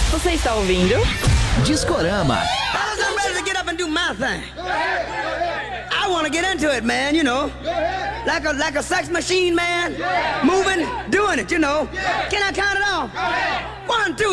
Você está ouvindo? Discorama. Fellas, I'm ready to get up and do my thing. I want to get into it, man, you know. Like a sex machine, man. Moving, doing it, you know. Can I count it off? 1, 2,